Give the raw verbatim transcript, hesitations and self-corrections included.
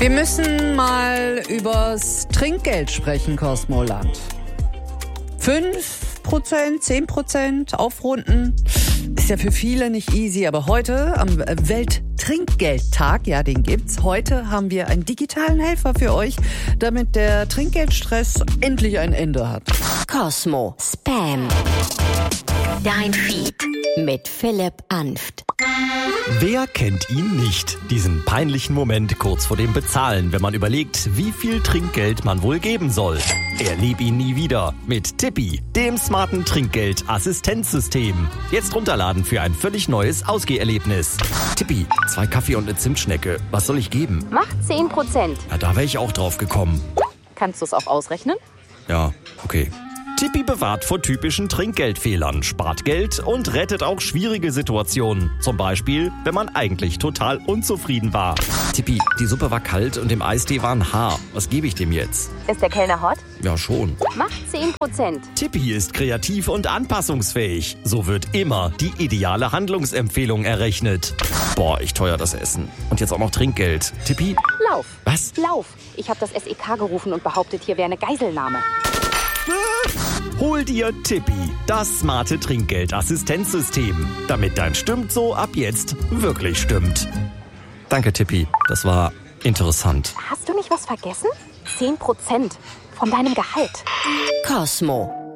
Wir müssen mal übers Trinkgeld sprechen, Cosmoland. fünf Prozent, zehn Prozent aufrunden ist ja für viele nicht easy, aber heute am Welttrinkgeldtag, ja, den gibt's. Heute haben wir einen digitalen Helfer für euch, damit der Trinkgeldstress endlich ein Ende hat. Cosmo Spam. Dein Feed mit Philipp Anft. Wer kennt ihn nicht? Diesen peinlichen Moment kurz vor dem Bezahlen, wenn man überlegt, wie viel Trinkgeld man wohl geben soll. Erleb ihn nie wieder mit Tippi, dem smarten Trinkgeld-Assistenzsystem. Jetzt runterladen für ein völlig neues Ausgeherlebnis. Tippi, zwei Kaffee und eine Zimtschnecke. Was soll ich geben? Mach zehn Prozent. Ja, da wäre ich auch drauf gekommen. Kannst du es auch ausrechnen? Ja, okay. Tippi bewahrt vor typischen Trinkgeldfehlern, spart Geld und rettet auch schwierige Situationen. Zum Beispiel, wenn man eigentlich total unzufrieden war. Tippi, die Suppe war kalt und im Eistee war ein Haar. Was gebe ich dem jetzt? Ist der Kellner hot? Ja, schon. Mach zehn Prozent. Tippi ist kreativ und anpassungsfähig. So wird immer die ideale Handlungsempfehlung errechnet. Boah, ich teuer das Essen. Und jetzt auch noch Trinkgeld. Tippi? Lauf. Was? Lauf. Ich habe das S E K gerufen und behauptet, hier wäre eine Geiselnahme. Hol dir Tippi, das smarte Trinkgeld-Assistenzsystem, damit dein Stimmt so ab jetzt wirklich stimmt. Danke, Tippi. Das war interessant. Hast du nicht was vergessen? zehn Prozent von deinem Gehalt. Cosmo.